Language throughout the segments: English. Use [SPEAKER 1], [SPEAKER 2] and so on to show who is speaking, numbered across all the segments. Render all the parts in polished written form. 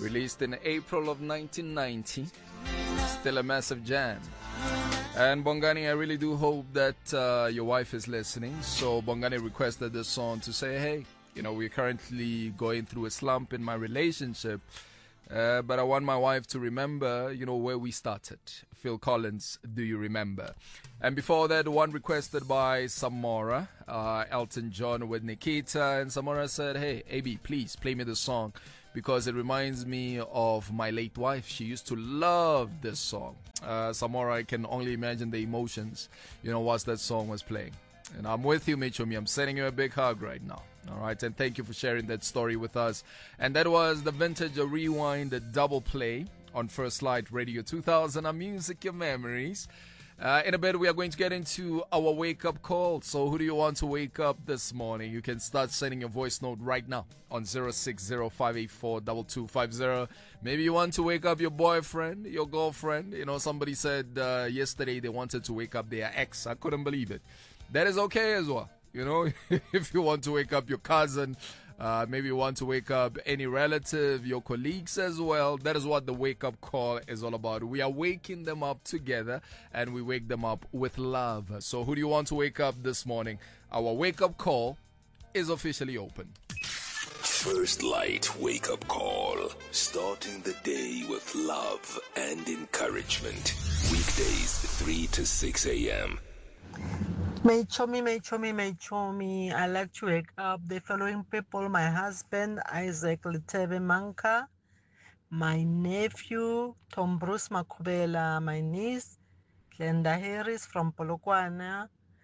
[SPEAKER 1] released in April of 1990. Still a massive jam. And Bongani, I really do hope that your wife is listening. So Bongani requested this song to say, hey, we're currently going through a slump in my relationship. But I want my wife to remember, where we started. Phil Collins, Do You Remember? And before that, one requested by Samora, Elton John with Nikita. And Samora said, hey, AB, please play me the song because it reminds me of my late wife. She used to love this song. Samora, I can only imagine the emotions, whilst that song was playing. And I'm with you, Michomi. I'm sending you a big hug right now. All right. And thank you for sharing that story with us. And that was the Vintage Rewind Double Play on First Light Radio 2000. Our music, your memories. In a bit, we are going to get into our wake-up call. So who do you want to wake up this morning? You can start sending your voice note right now on 060-584-2250. Maybe you want to wake up your boyfriend, your girlfriend. Somebody said yesterday they wanted to wake up their ex. I couldn't believe it. That is okay as well. If you want to wake up your cousin, maybe you want to wake up any relative, your colleagues as well. That is what the wake-up call is all about. We are waking them up together, and we wake them up with love. So who do you want to wake up this morning? Our wake-up call is officially open.
[SPEAKER 2] First Light wake-up call. Starting the day with love and encouragement. Weekdays 3 to 6 a.m.
[SPEAKER 3] May Chomi. I like to wake up the following people: my husband, Isaac Litebe Manka, my nephew, Tom Bruce Makubela, my niece, Glenda Harris from Polokwane,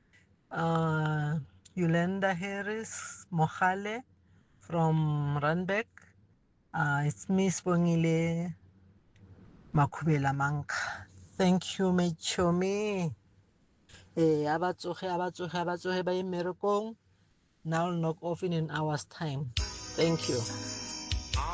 [SPEAKER 3] Yolanda Harris Mohale from Randbeck. It's Miss Bongile Makubela Manka. Thank you, May Chomi. Abatsohe by Merakong. Now knock off in an hour's time. Thank you.